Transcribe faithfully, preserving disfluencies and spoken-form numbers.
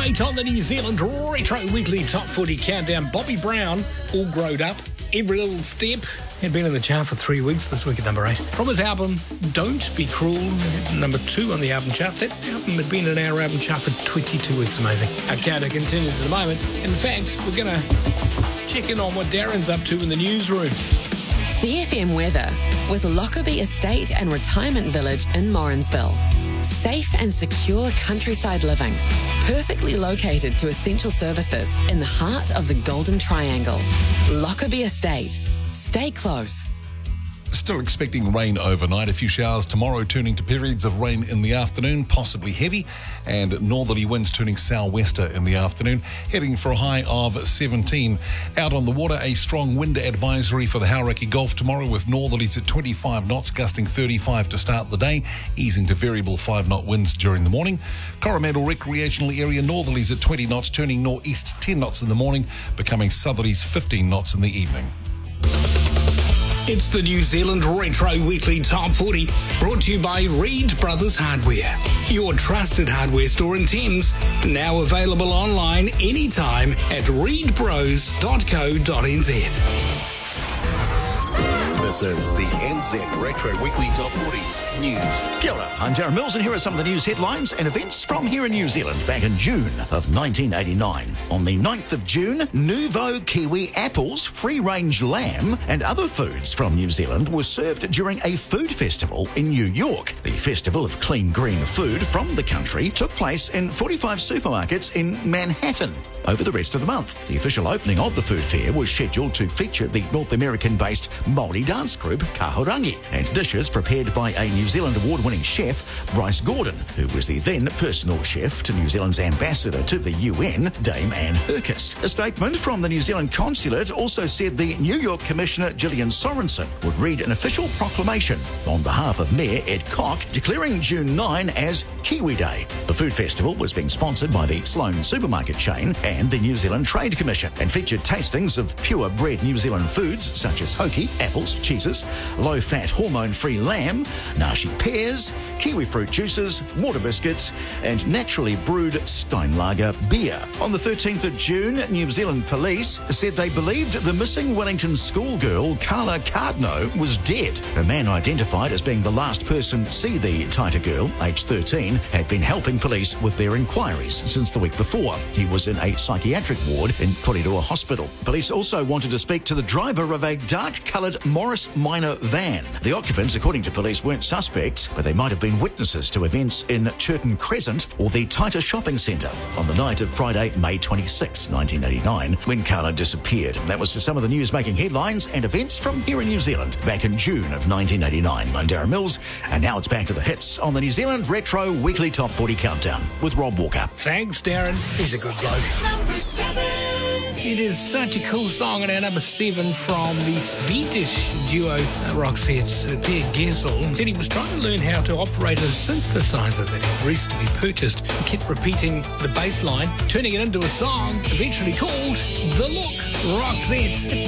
eight on the New Zealand Retro Weekly Top forty Countdown. Bobby Brown, All Growed Up, Every Little Step. He'd been in the chart for three weeks this week at number eight. From his album, Don't Be Cruel, number two on the album chart. That album had been in our album chart for twenty-two weeks. Amazing. Our countdown continues at the moment. In fact, we're going to check in on what Darren's up to in the newsroom. C F M weather with Lockerbie Estate and Retirement Village in Morrinsville. Safe and secure countryside living, perfectly located to essential services in the heart of the Golden Triangle. Lockerbie Estate. Stay close. Still expecting rain overnight. A few showers tomorrow, turning to periods of rain in the afternoon, possibly heavy, and northerly winds turning southwester in the afternoon, heading for a high of seventeen. Out on the water, a strong wind advisory for the Hauraki Gulf tomorrow, with northerlies at twenty-five knots, gusting thirty-five to start the day, easing to variable five-knot winds during the morning. Coromandel Recreational Area, northerlies at twenty knots, turning northeast ten knots in the morning, becoming southerlies fifteen knots in the evening. It's the New Zealand Retro Weekly Top forty, brought to you by Reed Brothers Hardware, your trusted hardware store in Thames, now available online anytime at reed bros dot co dot n z. This is the N Z Retro Weekly Top forty News. Kia ora, I'm Darren Mills, and here are some of the news headlines and events from here in New Zealand back in June of nineteen eighty-nine. On the ninth of June, Nouveau Kiwi apples, free-range lamb and other foods from New Zealand were served during a food festival in New York. The Festival of Clean Green Food from the country took place in forty-five supermarkets in Manhattan over the rest of the month. The official opening of the food fair was scheduled to feature the North American-based Māori dance group Kahurangi and dishes prepared by a New Zealand award-winning chef, Bryce Gordon, who was the then personal chef to New Zealand's ambassador to the U N, Dame Anne Herkes. A statement from the New Zealand consulate also said the New York Commissioner, Gillian Sorensen, would read an official proclamation on behalf of Mayor Ed Koch, declaring June ninth as Kiwi Day. The food festival was being sponsored by the Sloan supermarket chain and the New Zealand Trade Commission and featured tastings of pure-bred New Zealand foods such as hoki, apples, cheeses, low-fat hormone-free lamb, nashi pears, kiwi fruit juices, water biscuits, and naturally brewed Steinlager beer. On the thirteenth of June, New Zealand police said they believed the missing Wellington schoolgirl, Carla Cardno, was dead. A man identified as being the last person to see the Taita girl, aged thirteen, had been helping police with their inquiries since the week before. He was in a psychiatric ward in Porirua Hospital. Police also wanted to speak to the driver of a dark-coloured Morris Minor van. The occupants, according to police, weren't suspects, but they might have been witnesses to events in Churton Crescent or the Taita Shopping Centre on the night of Friday, May twenty-sixth, nineteen eighty-nine, when Carla disappeared. That was for some of the news making headlines and events from here in New Zealand back in June of nineteen eighty-nine. I'm Darren Mills, and now it's back to the hits on the New Zealand Retro Weekly Top forty Countdown with Rob Walker. Thanks, Darren. He's a good bloke. Number seven. It is such a cool song, and our number seven from the Swedish duo uh, Roxette, uh, Per Gessle, said he was trying to learn how to operate a synthesizer that he recently purchased and kept repeating the bass line, turning it into a song eventually called The Look. Roxette.